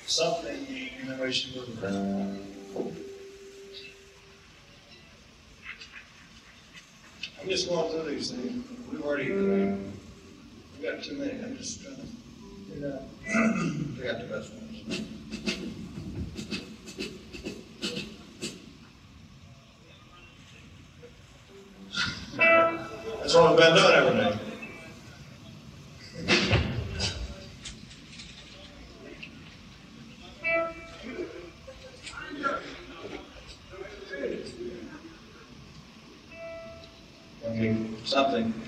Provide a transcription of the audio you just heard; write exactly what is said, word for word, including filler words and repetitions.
something, and then we should move on. I'm just going through these things. We've already, we've got too many. I'm just trying to figure out. Figure out the best ones. That's what I've been doing every day. Okay, something.